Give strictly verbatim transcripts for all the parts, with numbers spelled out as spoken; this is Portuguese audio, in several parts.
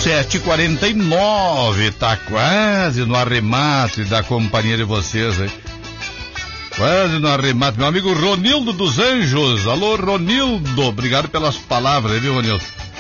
sete e quarenta e nove, tá quase no arremate da companhia de vocês, hein? Quase no arremate. Meu amigo Ronildo dos Anjos. Alô, Ronildo. Obrigado pelas palavras, viu, Ronildo?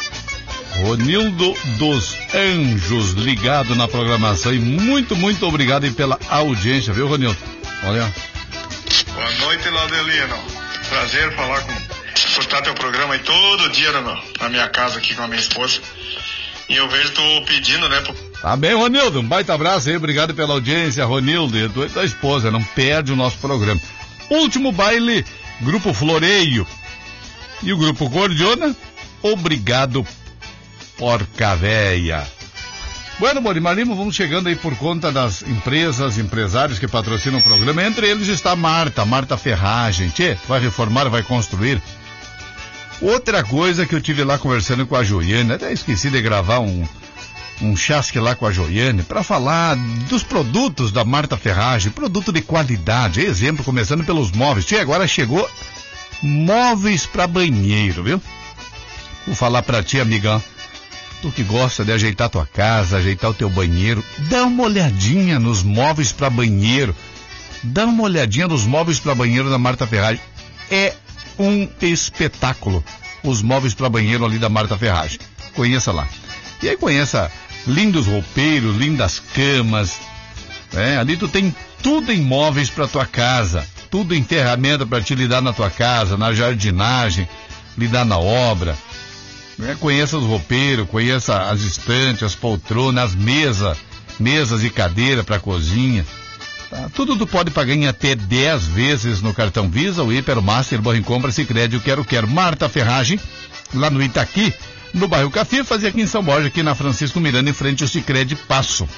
Ronildo dos Anjos, ligado na programação. E muito, muito obrigado aí pela audiência, viu, Ronildo? Olha. Boa noite, Laudelino. Prazer falar com... escutar teu programa aí todo dia na, na minha casa aqui com a minha esposa. E eu vejo tu pedindo, né? Pro... Tá bem, Ronildo. Um baita abraço aí. Obrigado pela audiência, Ronildo. E tua, tua esposa, não perde o nosso programa. Último baile, Grupo Floreio. E o Grupo Gordiona, obrigado, porca véia. Bueno, Morimar Lima, vamos chegando aí por conta das empresas, empresários que patrocinam o programa. Entre eles está a Marta, Marta Ferragem. Tchê, vai reformar, vai construir. Outra coisa que eu tive lá conversando com a Joiane, até esqueci de gravar um, um chasque lá com a Joiane, para falar dos produtos da Marta Ferragem, produto de qualidade, exemplo, começando pelos móveis. Tchê, agora chegou móveis para banheiro, viu? Vou falar para ti, amigão. Tu que gosta de ajeitar tua casa, ajeitar o teu banheiro, dá uma olhadinha nos móveis para banheiro. Dá uma olhadinha nos móveis para banheiro da Marta Ferragem. É um espetáculo. Os móveis para banheiro ali da Marta Ferragem. Conheça lá. E aí conheça lindos roupeiros, lindas camas. É, ali tu tem tudo em móveis para tua casa. Tudo em ferramenta para te lidar na tua casa, na jardinagem, lidar na obra. É, conheça os roupeiros, conheça as estantes, as poltronas, as mesas, mesas e cadeira para cozinha. Tá? Tudo tu pode pagar em até dez vezes no cartão Visa, o Hiper, Master, Banco Compra, Sicredi, eu quero, quero. Marta Ferragem, lá no Itaqui, no bairro Cafifas e aqui em São Borja, aqui na Francisco Miranda, em frente ao Sicredi Passo.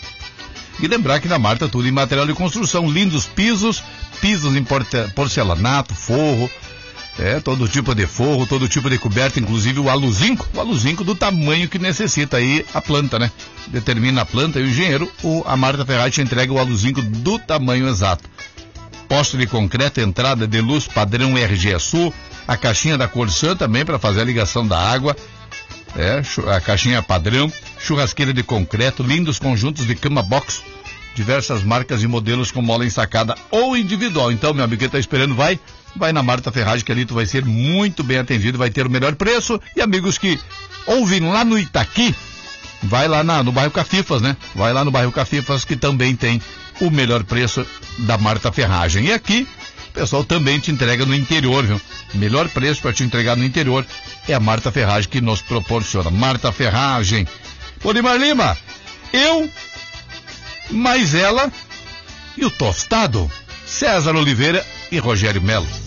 E lembrar que na Marta tudo em material de construção, lindos pisos, pisos em porta, porcelanato, forro, é, todo tipo de forro, todo tipo de coberta, inclusive o aluzinco, o aluzinco do tamanho que necessita aí a planta, né? Determina a planta e o engenheiro, o, a Marta Ferragem entrega o aluzinco do tamanho exato. Poste de concreto, entrada de luz padrão R G S, a caixinha da Corsã também para fazer a ligação da água, é, a caixinha padrão, churrasqueira de concreto, lindos conjuntos de cama box, diversas marcas e modelos com mola ensacada ou individual. Então, meu amigo que tá esperando, vai, vai na Marta Ferragem, que ali tu vai ser muito bem atendido, vai ter o melhor preço. E amigos que ouvem lá no Itaqui, vai lá na, no bairro Cafifas, né? Vai lá no bairro Cafifas, que também tem o melhor preço da Marta Ferragem. E aqui, o pessoal também te entrega no interior, viu? O melhor preço para te entregar no interior é a Marta Ferragem que nos proporciona. Marta Ferragem. Morimar Lima, eu, mais ela e o tostado, César Oliveira e Rogério Melo.